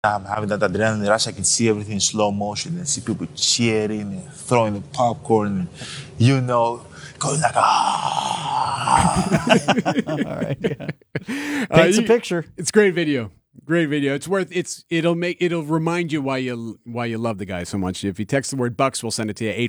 I'm having that adrenaline rush. I can see everything in slow motion and see people cheering and throwing the popcorn, and, going like, All right. Yeah. Paints a picture. It's great video. Great video. It'll remind you why you love the guy so much. If you text the word Bucks, we'll send it to you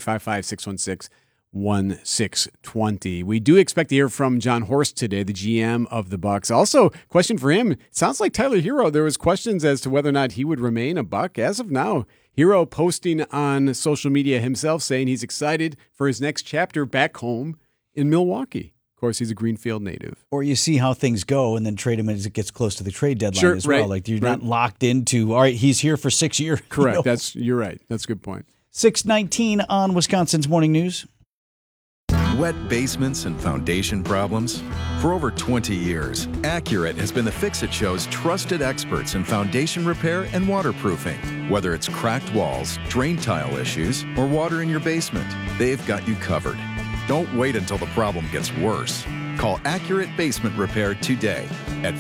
855-616-1620. We do expect to hear from John Horst today, the GM of the Bucks. Also, question for him. It sounds like Tyler Hero. There was questions as to whether or not he would remain a Buck. As of now, Hero posting on social media himself saying he's excited for his next chapter back home in Milwaukee. Of course, he's a Greenfield native. Or you see how things go and then trade him as it gets close to the trade deadline as well. Right, like you're not locked into, all right, he's here for 6 years. Correct. You're right. That's a good point. 6:19 on Wisconsin's Morning News. Wet basements and foundation problems? For over 20 years, Accurate has been the Fix-It Show's trusted experts in foundation repair and waterproofing. Whether it's cracked walls, drain tile issues, or water in your basement, they've got you covered. Don't wait until the problem gets worse. Call Accurate Basement Repair today at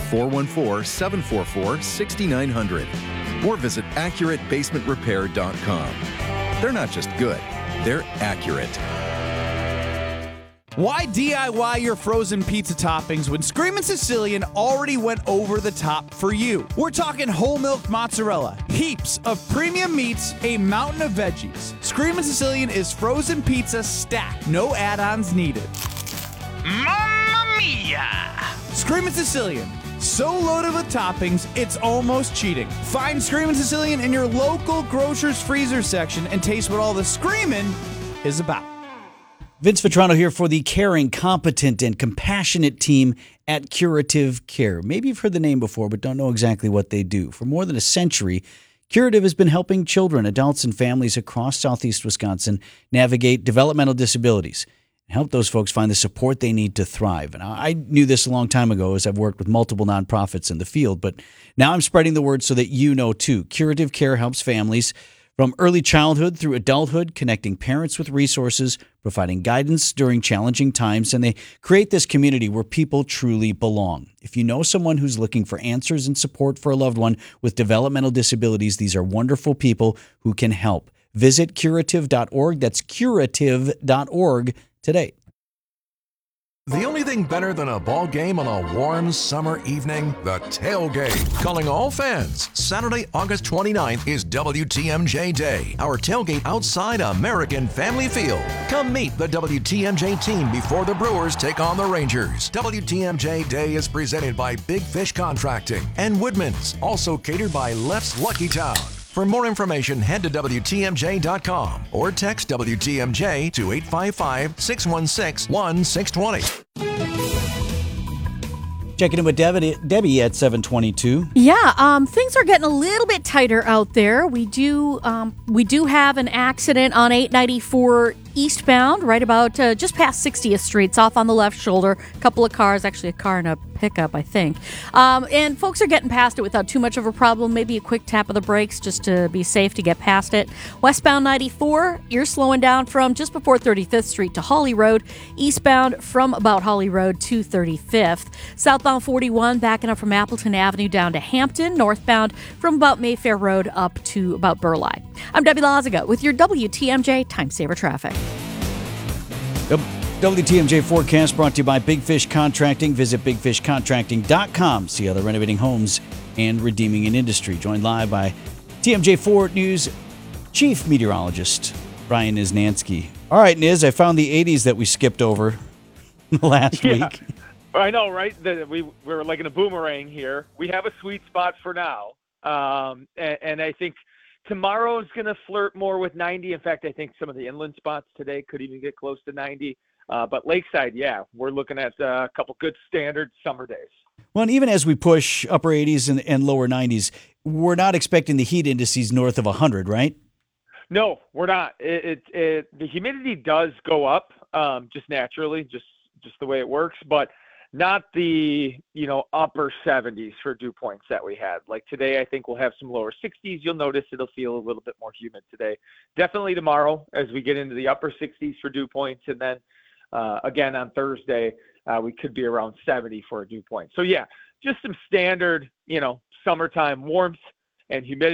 414-744-6900 or visit AccurateBasementRepair.com. They're not just good, they're accurate. Why DIY your frozen pizza toppings when Screamin' Sicilian already went over the top for you? We're talking whole milk mozzarella, heaps of premium meats, a mountain of veggies. Screamin' Sicilian is frozen pizza stacked, no add-ons needed. Mamma mia! Screamin' Sicilian, so loaded with toppings, it's almost cheating. Find Screamin' Sicilian in your local grocer's freezer section and taste what all the screamin' is about. Vince Vitrano here for the caring, competent, and compassionate team at Curative Care. Maybe you've heard the name before, but don't know exactly what they do. For more than a century, Curative has been helping children, adults, and families across southeast Wisconsin navigate developmental disabilities and help those folks find the support they need to thrive. And I knew this a long time ago as I've worked with multiple nonprofits in the field, but now I'm spreading the word so that you know too. Curative Care helps families from early childhood through adulthood, connecting parents with resources, providing guidance during challenging times, and they create this community where people truly belong. If you know someone who's looking for answers and support for a loved one with developmental disabilities, these are wonderful people who can help. Visit curative.org. That's curative.org today. The only thing better than a ball game on a warm summer evening? The tailgate. Calling all fans, Saturday, August 29th is WTMJ Day, our tailgate outside American Family Field. Come meet the WTMJ team before the Brewers take on the Rangers. WTMJ Day is presented by Big Fish Contracting and Woodman's, also catered by Left's Lucky Town. For more information, head to WTMJ.com or text WTMJ to 855-616-1620. Checking in with Debbie at 722. Yeah, things are getting a little bit tighter out there. We do have an accident on 894 eastbound, right about just past 60th Street. It's off on the left shoulder. A couple of cars, actually a car and a pickup, I think. And folks are getting past it without too much of a problem. Maybe a quick tap of the brakes just to be safe to get past it. Westbound 94, you're slowing down from just before 35th Street to Holly Road. Eastbound from about Holly Road to 35th. Southbound 41, backing up from Appleton Avenue down to Hampton. Northbound from about Mayfair Road up to about Burleigh. I'm Debbie Lazaga with your WTMJ Time Saver Traffic. WTMJ forecast brought to you by Big Fish Contracting. Visit bigfishcontracting.com. See how they're renovating homes and redeeming an industry. Joined live by TMJ 4 News Chief Meteorologist Brian Niznansky. All right, Niz, I found the 80s that we skipped over last week. I know, right? We're like in a boomerang here. We have a sweet spot for now. And I think tomorrow is going to flirt more with 90. In fact, I think some of the inland spots today could even get close to 90. But Lakeside, yeah, we're looking at a couple good standard summer days. Well, and even as we push upper 80s and lower 90s, we're not expecting the heat indices north of 100, right? No, we're not. The humidity does go up just naturally, just the way it works, but not the, upper 70s for dew points that we had. Like today, I think we'll have some lower 60s. You'll notice it'll feel a little bit more humid today. Definitely tomorrow as we get into the upper 60s for dew points. And then again on Thursday, we could be around 70 for a dew point. So yeah, just some standard, summertime warmth and humidity